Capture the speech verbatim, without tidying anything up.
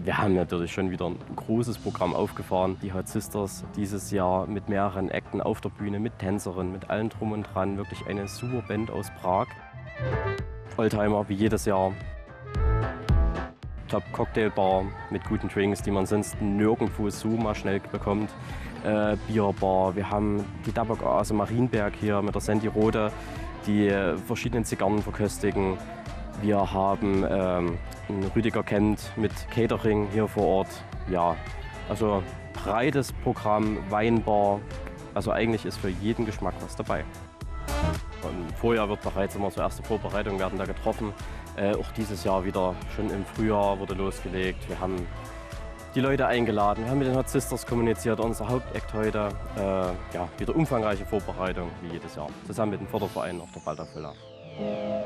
Wir haben natürlich schon wieder ein großes Programm aufgefahren. Die Hot Sisters dieses Jahr mit mehreren Akten auf der Bühne, mit Tänzerinnen, mit allem drum und dran. Wirklich eine super Band aus Prag. Oldtimer wie jedes Jahr. Top Cocktailbar mit guten Drinks, die man sonst nirgendwo so mal schnell bekommt. Äh, Bierbar, wir haben die Tabak-Oase Marienberg hier mit der Sandy Rode, die äh, verschiedenen Zigarren verköstigen. Wir haben ähm, einen Rüdiger Kent mit Catering hier vor Ort. Ja, also breites Programm, Weinbar. Also eigentlich ist für jeden Geschmack was dabei. Und vorher wird bereits immer so erste Vorbereitungen werden da getroffen. Äh, auch dieses Jahr wieder, schon im Frühjahr wurde losgelegt. Wir haben die Leute eingeladen, wir haben mit den Hot Sisters kommuniziert, unser Hauptakt heute. Äh, ja, wieder umfangreiche Vorbereitung wie jedes Jahr. Zusammen mit dem Förderverein auf der Waldorf Villa.